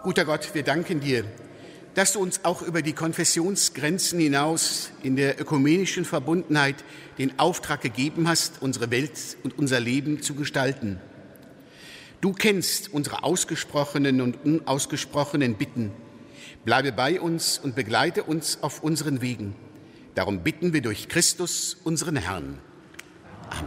Guter Gott, wir danken dir, dass du uns auch über die Konfessionsgrenzen hinaus in der ökumenischen Verbundenheit den Auftrag gegeben hast, unsere Welt und unser Leben zu gestalten. Du kennst unsere ausgesprochenen und unausgesprochenen Bitten. Bleibe bei uns und begleite uns auf unseren Wegen. Darum bitten wir durch Christus, unseren Herrn.